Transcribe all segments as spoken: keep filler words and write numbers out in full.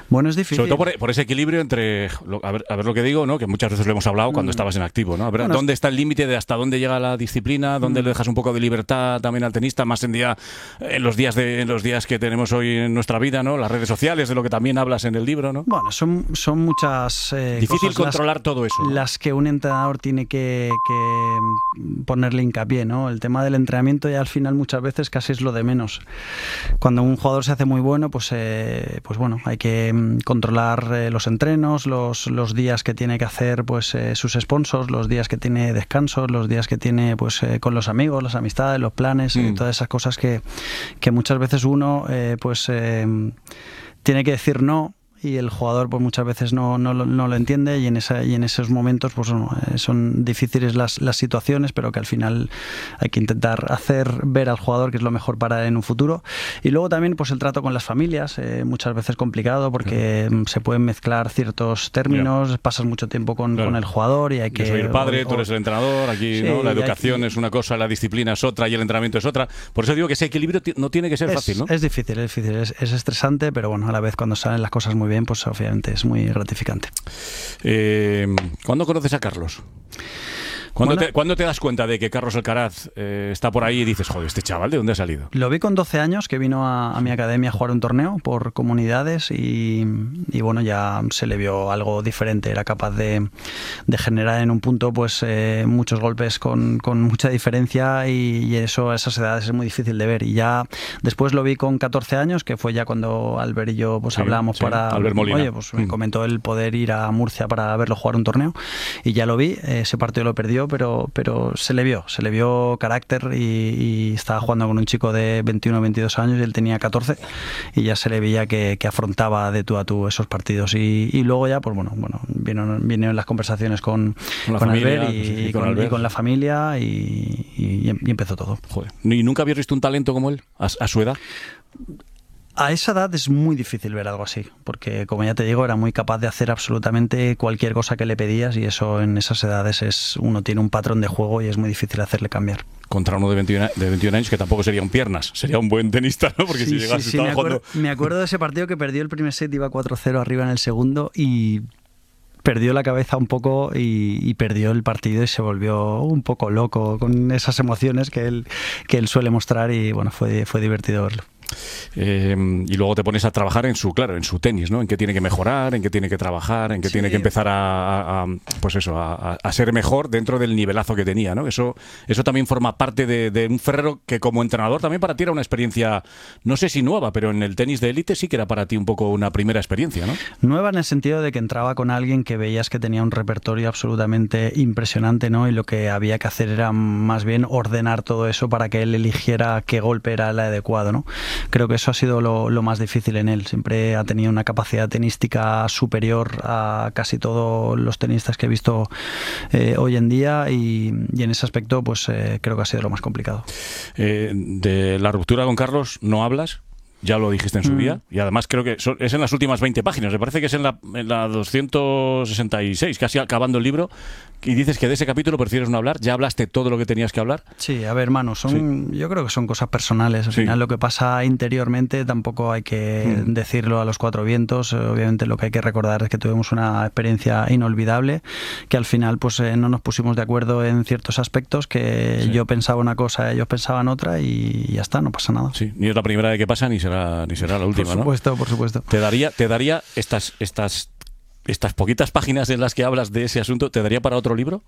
Bueno, es difícil. Sobre todo por, por ese equilibrio entre, a ver, a ver lo que digo, ¿no? Que muchas veces lo hemos hablado cuando mm. estabas en activo, ¿no? A ver, bueno, ¿dónde está el límite de hasta dónde llega la disciplina? ¿Dónde mm. le dejas un poco de libertad también al tenista? Más en, día, en, los días de, en los días que tenemos hoy en nuestra vida, ¿no? Las redes sociales, de lo que también hablas en el libro, ¿no? Bueno, son, son muchas eh, Difícil cosas controlar las, todo eso, ¿no? Las que un entrenador tiene que, que ponerle hincapié, ¿no? El tema del entrenamiento ya al final muchas veces casi es lo de menos. Cuando un jugador se hace muy bueno, pues, eh, pues bueno, hay que controlar eh, los entrenos, los, los días que tiene que hacer pues eh, sus sponsors, los días que tiene descansos, los días que tiene pues eh, con los amigos, las amistades, los planes, mm. y todas esas cosas que, que muchas veces uno eh, pues eh, tiene que decir no. Y el jugador pues muchas veces no, no, no lo entiende y en esa y en esos momentos pues bueno, son difíciles las, las situaciones, pero que al final hay que intentar hacer ver al jugador que es lo mejor para él en un futuro. Y luego también pues el trato con las familias, eh, muchas veces complicado porque uh-huh. se pueden mezclar ciertos términos, yeah. pasas mucho tiempo con, claro. con el jugador y hay que... Yo soy el padre, o, tú eres el entrenador, aquí sí, ¿no? La educación que... es una cosa, la disciplina es otra y el entrenamiento es otra. Por eso digo que ese equilibrio t- no tiene que ser es, fácil, ¿no? Es difícil, es difícil, es, es estresante, pero bueno, a la vez cuando salen las cosas muy bien, pues obviamente es muy gratificante. Eh, ¿Cuándo conoces a Carlos? ¿Cuándo, bueno, te, ¿Cuándo te das cuenta de que Carlos Alcaraz eh, está por ahí y dices, joder, este chaval, ¿de dónde ha salido? Lo vi con doce años, que vino a, a mi academia a jugar un torneo por comunidades y, y bueno, ya se le vio algo diferente. Era capaz de, de generar en un punto pues eh, muchos golpes con, con mucha diferencia y, y eso a esas edades es muy difícil de ver. Y ya después lo vi con catorce años, que fue ya cuando Albert y yo pues sí, hablamos sí, para... Albert Molina. Oye, pues me comentó el poder ir a Murcia para verlo jugar un torneo y ya lo vi. Ese partido lo perdió, pero, pero se le vio, se le vio carácter y, y estaba jugando con un chico de veintiuno o veintidós años y él tenía catorce y ya se le veía que, que afrontaba de tú a tú esos partidos y, y luego ya pues bueno, bueno vinieron, vinieron las conversaciones con, con, con familia, Albert, y, y, con, Albert. y con la familia y, y, y empezó todo. Joder. ¿Y nunca habías visto un talento como él a, a su edad? A esa edad es muy difícil ver algo así, porque como ya te digo, era muy capaz de hacer absolutamente cualquier cosa que le pedías y eso en esas edades es uno tiene un patrón de juego y es muy difícil hacerle cambiar. Contra uno de veintiuno, de veintiuno años que tampoco sería un piernas, sería un buen tenista, ¿no? Porque sí, si llegas sí, sí, me, acuerdo, jugando... me acuerdo de ese partido que perdió el primer set, iba cuatro cero arriba en el segundo y... perdió la cabeza un poco y, y perdió el partido y se volvió un poco loco con esas emociones que él, que él suele mostrar y bueno, fue, fue divertido verlo. Eh, y luego te pones a trabajar en su, claro, en su tenis, ¿no? En qué tiene que mejorar, en qué tiene que trabajar, en qué sí. tiene que empezar a, a, a pues eso, a, a ser mejor dentro del nivelazo que tenía, ¿no? Eso, eso también forma parte de, de un Ferrero que como entrenador también para ti era una experiencia, no sé si nueva, pero en el tenis de élite sí que era para ti un poco una primera experiencia, ¿no? Nueva en el sentido de que entraba con alguien que veías que tenía un repertorio absolutamente impresionante, ¿no? Y lo que había que hacer era más bien ordenar todo eso para que él eligiera qué golpe era el adecuado, ¿no? Creo que eso ha sido lo, lo más difícil en él. Siempre ha tenido una capacidad tenística superior a casi todos los tenistas que he visto eh, hoy en día y, y en ese aspecto pues eh, creo que ha sido lo más complicado. Eh, de la ruptura con Carlos no hablas. Ya lo dijiste en su mm. día, y además creo que es en las últimas veinte páginas, me parece que es en la, en la doscientos sesenta y seis, casi acabando el libro, y dices que de ese capítulo prefieres no hablar. ¿Ya hablaste todo lo que tenías que hablar? Sí, a ver, hermano, son, sí. yo creo que son cosas personales. Al sí. final lo que pasa interiormente tampoco hay que mm. decirlo a los cuatro vientos. Obviamente lo que hay que recordar es que tuvimos una experiencia inolvidable, que al final pues eh, no nos pusimos de acuerdo en ciertos aspectos, que sí. yo pensaba una cosa, ellos pensaban otra, y ya está, no pasa nada. Sí, ni es la primera vez que pasa, ni será ni será la última, por supuesto, ¿no? Por supuesto, Te daría, te daría estas, estas, estas poquitas páginas en las que hablas de ese asunto, ¿te daría para otro libro?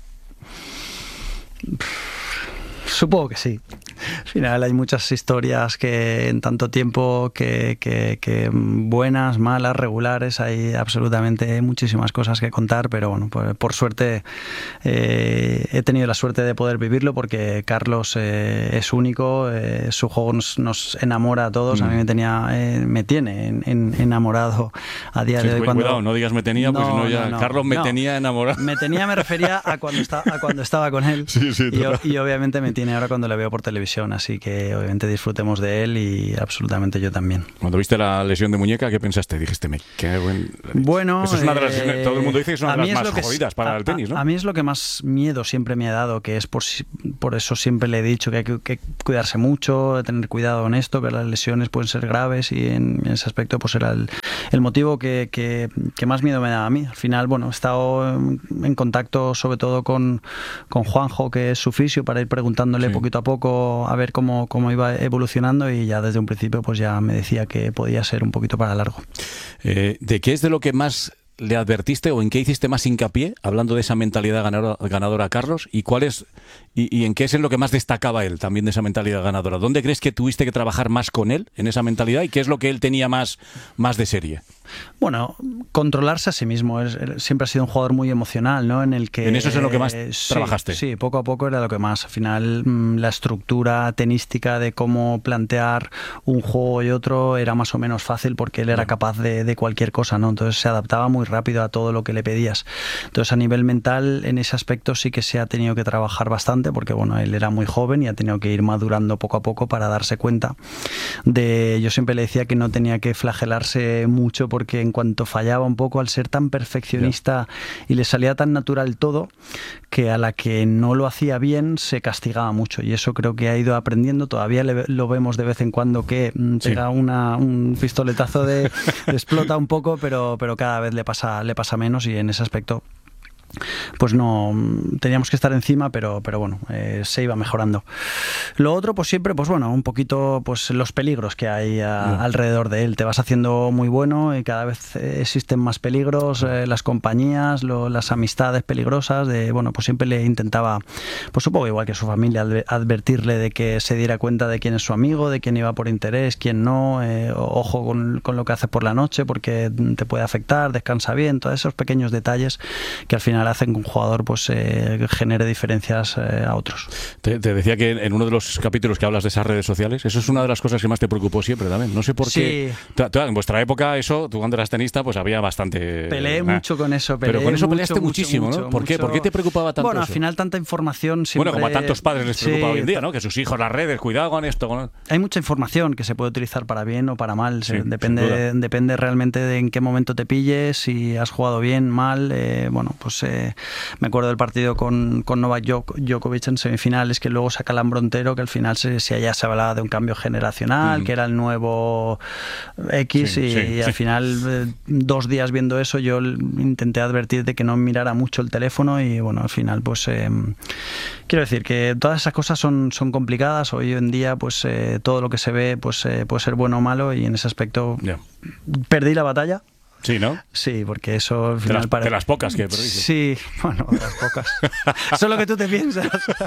Supongo que sí. Al final hay muchas historias que en tanto tiempo que, que, que buenas, malas, regulares, hay absolutamente muchísimas cosas que contar, pero bueno, por, por suerte eh, he tenido la suerte de poder vivirlo porque Carlos eh, es único, eh, su juego nos, nos enamora a todos, mm. a mí me tenía eh, me tiene en, en, enamorado a día sí, de hoy. Cuidado, cuando... no digas me tenía, pues no, si no ya... No, no, Carlos me no. tenía enamorado. Me tenía, me refería a cuando, está, a cuando estaba con él. Sí, sí, y, y obviamente me tiene ahora cuando le veo por televisión, así que obviamente disfrutemos de él y absolutamente yo también. Cuando viste la lesión de muñeca, ¿qué pensaste? Dijiste, me qué buen... Bueno, eso es una de las, eh, todo el mundo dice que es una de las más que, jodidas para a, el tenis, ¿no? A, a mí es lo que más miedo siempre me ha dado, que es por, por eso siempre le he dicho que hay que, que cuidarse mucho, tener cuidado en esto, que las lesiones pueden ser graves y en, en ese aspecto pues era el, el motivo que, que, que más miedo me da a mí. Al final, bueno, he estado en, en contacto sobre todo con, con Juanjo, que es su fisio, para ir preguntándole sí. poquito a poco a ver cómo, cómo iba evolucionando, y ya desde un principio pues ya me decía que podía ser un poquito para largo. Eh, ¿De qué es de lo que más le advertiste o en qué hiciste más hincapié, hablando de esa mentalidad ganadora, ganadora a Carlos, y cuál es y, y en qué es en lo que más destacaba él también de esa mentalidad ganadora? ¿Dónde crees que tuviste que trabajar más con él en esa mentalidad y qué es lo que él tenía más, más de serie? Bueno, controlarse a sí mismo. Es, siempre ha sido un jugador muy emocional, ¿no? En el que en eso es en lo que más eh, sí, trabajaste. Sí, poco a poco era lo que más. Al final, mmm, la estructura tenística de cómo plantear un juego y otro era más o menos fácil, porque él era capaz de, de cualquier cosa, ¿no? Entonces se adaptaba muy rápido a todo lo que le pedías. Entonces, a nivel mental, en ese aspecto sí que se ha tenido que trabajar bastante, porque bueno, él era muy joven y ha tenido que ir madurando poco a poco para darse cuenta de... Yo siempre le decía que no tenía que flagelarse mucho, porque porque en cuanto fallaba un poco, al ser tan perfeccionista yeah. y le salía tan natural todo, que a la que no lo hacía bien se castigaba mucho, y eso creo que ha ido aprendiendo. Todavía le, lo vemos de vez en cuando que mm, pega sí. una, un pistoletazo de, de explota un poco, pero, pero cada vez le pasa, le pasa menos, y en ese aspecto pues no teníamos que estar encima, pero, pero bueno, eh, se iba mejorando. Lo otro, pues siempre, pues bueno, un poquito pues los peligros que hay a, yeah. alrededor de él. Te vas haciendo muy bueno y cada vez existen más peligros, eh, las compañías, lo, las amistades peligrosas. De bueno, pues siempre le intentaba, pues supongo igual que su familia, advertirle de que se diera cuenta de quién es su amigo, de quién iba por interés, quién no. Eh, ojo con, con lo que haces por la noche, porque te puede afectar. Descansa bien, todos esos pequeños detalles que al final hacen que un jugador pues eh, genere diferencias eh, a otros. Te, te decía que en uno de los capítulos que hablas de esas redes sociales, eso es una de las cosas que más te preocupó siempre también. No sé por qué. Sí. En vuestra época, eso, tú cuando eras tenista, pues había bastante... Peleé eh, mucho con eso. Peleé pero con eso mucho, peleaste mucho, muchísimo, mucho, ¿no? ¿Por mucho. qué? ¿Por qué te preocupaba tanto Bueno, eso? Al final tanta información siempre... Bueno, como a tantos padres les preocupa sí. hoy en día, ¿no? Que sus hijos, las redes, cuidado con esto. Con... Hay mucha información que se puede utilizar para bien o para mal. Sí, depende, depende realmente de en qué momento te pilles, si has jugado bien, mal. Eh, bueno, pues... Eh, me acuerdo del partido con, con Novak Djokovic en semifinales, que luego saca Lambrontero, que al final se, se allá se hablaba de un cambio generacional, mm. que era el nuevo X, sí, y, sí, y al sí. final, eh, dos días viendo eso, yo intenté advertir de que no mirara mucho el teléfono, y bueno, al final, pues eh, quiero decir que todas esas cosas son, son complicadas. Hoy en día, pues eh, todo lo que se ve pues eh, puede ser bueno o malo, y en ese aspecto yeah. perdí la batalla. Sí, ¿no? Sí, porque eso al final... De las, para... de las pocas que perdiste. Sí, bueno, de las pocas. Eso es lo que tú te piensas.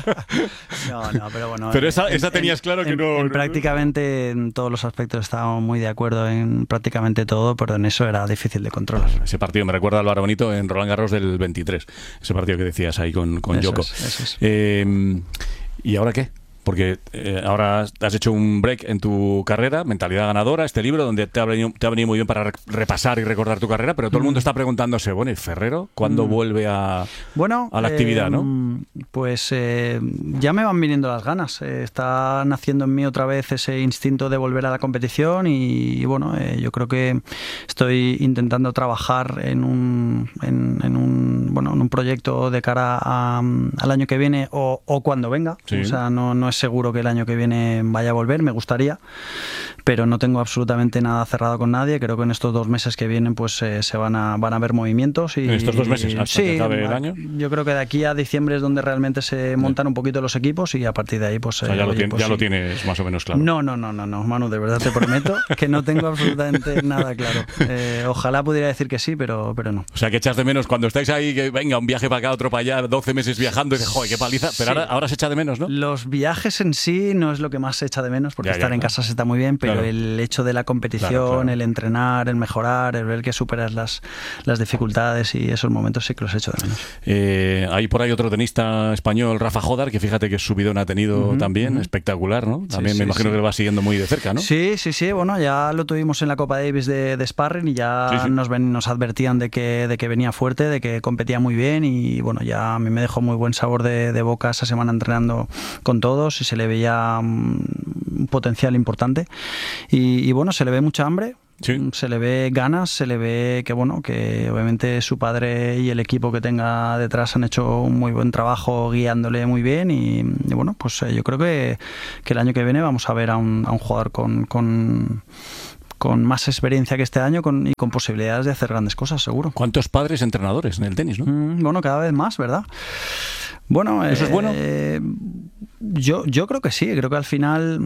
No, no, pero bueno... Pero esa, en, esa tenías en, claro que en, no... En prácticamente en todos los aspectos estábamos muy de acuerdo en prácticamente todo, pero en eso era difícil de controlar. Ese partido me recuerda a Álvaro Bonito en Roland Garros del veintitrés. Ese partido que decías ahí con, con eso Djoko. Es, eso es. Eh, ¿Y ahora qué? Porque eh, ahora has hecho un break en tu carrera, Mentalidad Ganadora, este libro donde te ha venido, te ha venido muy bien para re repasar y recordar tu carrera, pero todo el mundo está preguntándose, bueno, ¿y Ferrero cuándo mm. vuelve a, bueno, a la actividad, eh, no? Pues eh, ya me van viniendo las ganas. Eh, está naciendo en mí otra vez ese instinto de volver a la competición, y, y bueno, eh, yo creo que estoy intentando trabajar en un, en, en un, bueno, en un proyecto de cara a, al año que viene o, o cuando venga. Sí. O sea, no, no es seguro que el año que viene vaya a volver, me gustaría, pero no tengo absolutamente nada cerrado con nadie. Creo que en estos dos meses que vienen pues eh, se van a van a ver movimientos. Y, ¿En estos dos meses hasta sí, que acabe el año? Yo creo que de aquí a diciembre es donde realmente se montan un poquito los equipos, y a partir de ahí pues... O sea, ya, eh, lo, oye, tien, pues, ya sí. lo tienes más o menos claro. No, no, no, no, no, Manu, de verdad te prometo que no tengo absolutamente nada claro. Eh, ojalá pudiera decir que sí, pero, pero no. O sea, que echas de menos cuando estáis ahí, que venga, un viaje para acá, otro para allá, doce meses viajando, y dices, joder, qué paliza. Pero sí. ahora, ahora se echa de menos, ¿no? Los viajes en sí no es lo que más se echa de menos, porque ya, estar ya, en claro. casa se está muy bien, pero claro. el hecho de la competición, claro, claro. el entrenar, el mejorar, el ver que superas las, las dificultades y esos momentos sí que los echo de menos. Eh, hay por ahí otro tenista español, Rafa Jodar, que fíjate que subidón ha tenido uh-huh, también, uh-huh. espectacular, ¿no? También sí, me sí, imagino sí. que lo va siguiendo muy de cerca, ¿no? Sí, sí, sí, bueno, ya lo tuvimos en la Copa Davis de, de Sparring, y ya sí, sí. Nos, ven, nos advertían de que, de que venía fuerte, de que competía muy bien, y bueno, ya a mí me dejó muy buen sabor de, de boca esa semana entrenando con todos, y se le veía un potencial importante, y, y bueno, se le ve mucha hambre. Sí. Se le ve ganas, se le ve que bueno, que obviamente su padre y el equipo que tenga detrás han hecho un muy buen trabajo guiándole muy bien, y, y bueno, pues eh, yo creo que, que el año que viene vamos a ver a un, a un jugador con, con con más experiencia que este año con, y con posibilidades de hacer grandes cosas, seguro. ¿Cuántos padres entrenadores en el tenis, no? Mm, bueno, cada vez más, ¿verdad? Bueno, ¿eso eh, es bueno? Eh, yo, yo creo que sí, creo que al final,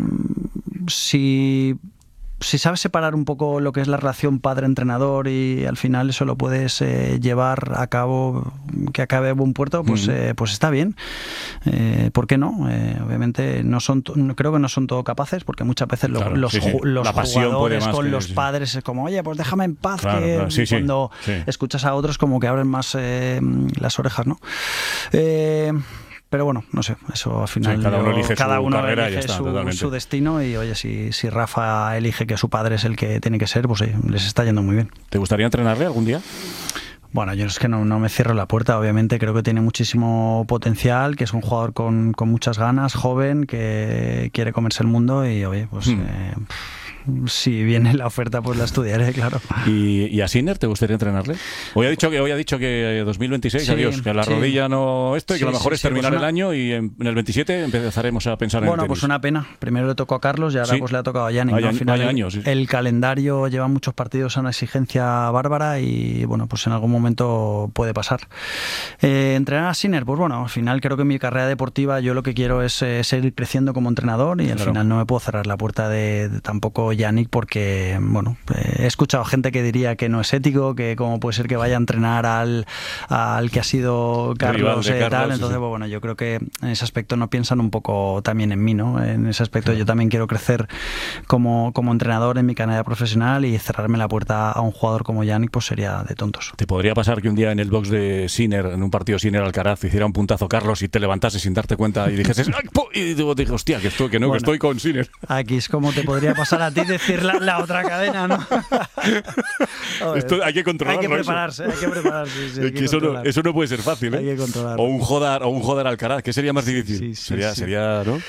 si... si sabes separar un poco lo que es la relación padre-entrenador y al final eso lo puedes eh, llevar a cabo, que acabe a buen puerto, pues, uh-huh. eh, pues está bien. Eh, ¿Por qué no? Eh, obviamente no son, creo que no son todo capaces, porque muchas veces lo, claro, los, sí, sí. los jugadores con que, los sí. padres es como, oye, pues déjame en paz, claro, que claro, sí, cuando sí, sí. escuchas a otros como que abren más eh, las orejas, ¿no? Eh... Pero bueno, no sé, eso al final sí, cada uno yo, elige cada su uno carrera elige y ya está, su, totalmente. su destino y oye, si, si Rafa elige que su padre es el que tiene que ser, pues sí, les está yendo muy bien. ¿Te gustaría entrenarle algún día? Bueno, yo es que no, no me cierro la puerta, obviamente creo que tiene muchísimo potencial, que es un jugador con, con muchas ganas, joven, que quiere comerse el mundo y oye, pues... Hmm. Eh, si viene la oferta, pues la estudiaré, claro. ¿Y, y a Sinner te gustaría entrenarle? Hoy ha dicho que hoy ha dicho que dos mil veintiséis, sí, adiós, que la sí. rodilla no esto y que sí, lo mejor sí, es terminar sí, pues una... el año y en, en el veintisiete empezaremos a pensar bueno, en el tenis. Bueno, pues una pena. Primero le tocó a Carlos y ahora sí. pues le ha tocado a Yannick. Hay, ¿no? Al final hay años, sí. el calendario lleva muchos partidos a una exigencia bárbara y bueno, pues en algún momento puede pasar. Eh, entrenar a Sinner, pues bueno, al final creo que en mi carrera deportiva yo lo que quiero es eh, seguir creciendo como entrenador y al claro. final no me puedo cerrar la puerta de, de tampoco Yannick porque bueno, he escuchado gente que diría que no es ético, que cómo puede ser que vaya a entrenar al, al que ha sido Carlos, eh, Carlos tal, entonces sí. bueno, yo creo que en ese aspecto no piensan un poco también en mí, ¿no? En ese aspecto claro. yo también quiero crecer como, como entrenador en mi carrera profesional y cerrarme la puerta a un jugador como Yannick pues sería de tontos. ¿Te podría pasar que un día en el box de Sinner, en un partido Sinner-Alcaraz, hiciera un puntazo Carlos y te levantases sin darte cuenta y dijeses y te dije, hostia, que estoy, que no, bueno, que estoy con Sinner? Aquí es como te podría pasar a ti decir la, la otra cadena, ¿no? Esto hay que controlarlo. Hay que prepararse, eso. hay que prepararse. Sí, hay que eso, no, eso no puede ser fácil, ¿eh? Hay que controlarlo. O un joder, o un joder Alcaraz, ¿qué sería más difícil? Sí, sí, sería, sí. sería, ¿no?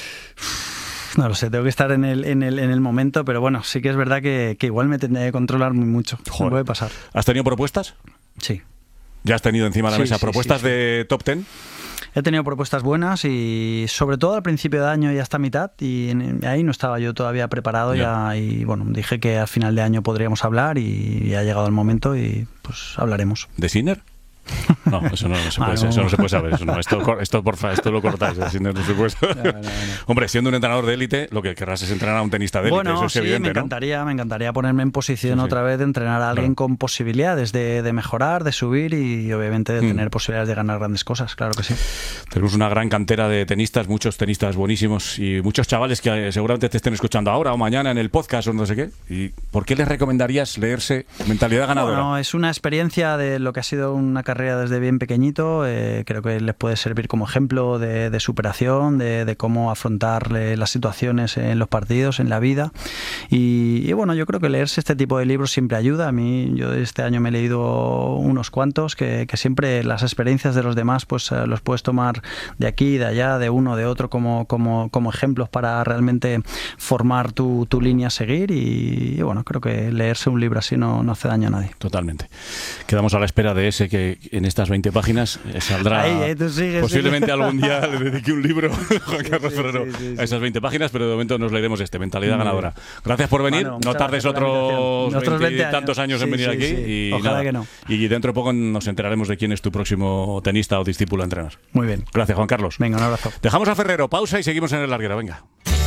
No lo sé, tengo que estar en el, en el, en el momento, pero bueno, sí que es verdad que, que igual me tendré que controlar muy mucho. Joder. Me puede pasar. ¿Has tenido propuestas? Sí. ¿Ya has tenido encima de la sí, mesa sí, propuestas sí, sí. de top ten? He tenido propuestas buenas y sobre todo al principio de año y hasta mitad y en, ahí no estaba yo todavía preparado ya. Ya, y bueno, dije que al final de año podríamos hablar y, y ha llegado el momento y pues hablaremos. ¿De Sinner? No, eso no, no se puede, ah, no. Eso no se puede saber. Eso no. Esto, esto, porfa, esto lo cortáis, así no, por supuesto. No, no, no. Hombre, siendo un entrenador de élite, lo que querrás es entrenar a un tenista de élite. Bueno, eso es sí, evidente, me encantaría, ¿no? me encantaría ponerme en posición sí, sí. otra vez de entrenar a alguien claro. con posibilidades de, de mejorar, de subir y obviamente de mm. tener posibilidades de ganar grandes cosas. Claro que sí. Tenemos una gran cantera de tenistas, muchos tenistas buenísimos y muchos chavales que seguramente te estén escuchando ahora o mañana en el podcast o no sé qué. ¿Y por qué les recomendarías leerse Mentalidad Ganadora? Bueno, es una experiencia de lo que ha sido una carrera desde bien pequeño. Eh, creo que les puede servir como ejemplo de, de superación, de, de cómo afrontar eh, las situaciones en los partidos, en la vida y, y bueno, yo creo que leerse este tipo de libros siempre ayuda. A mí, yo este año me he leído unos cuantos que, que siempre las experiencias de los demás pues eh, los puedes tomar de aquí, de allá, de uno, de otro como, como, como ejemplos para realmente formar tu, tu línea a seguir y, y bueno, creo que leerse un libro así no, no hace daño a nadie. Totalmente. Quedamos a la espera de ese que en estas veinte páginas páginas saldrá ahí, ahí, tú sigues, posiblemente sigues. algún día le dedique un libro Juan Carlos sí, Ferrero sí, sí, sí. a esas veinte páginas, pero de momento nos leeremos este Mentalidad Ganadora. Gracias por venir, bueno, no tardes otros veinte y tantos años sí, en venir sí, aquí sí. Y, Ojalá nada, que no. Y dentro de poco nos enteraremos de quién es tu próximo tenista o discípulo a entrenar. Muy bien. Gracias, Juan Carlos. Venga, un abrazo. Dejamos a Ferrero, pausa y seguimos en el larguero, venga.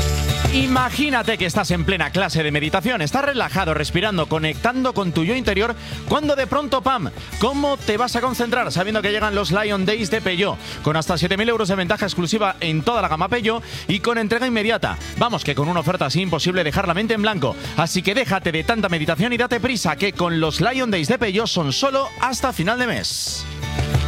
Imagínate que estás en plena clase de meditación, estás relajado, respirando, conectando con tu yo interior, cuando de pronto, ¡pam! ¿Cómo te vas a concentrar sabiendo que llegan los Lion Days de Peugeot? Con hasta siete mil euros de ventaja exclusiva en toda la gama Peugeot y con entrega inmediata. Vamos, que con una oferta así imposible dejar la mente en blanco. Así que déjate de tanta meditación y date prisa, que con los Lion Days de Peugeot son solo hasta final de mes.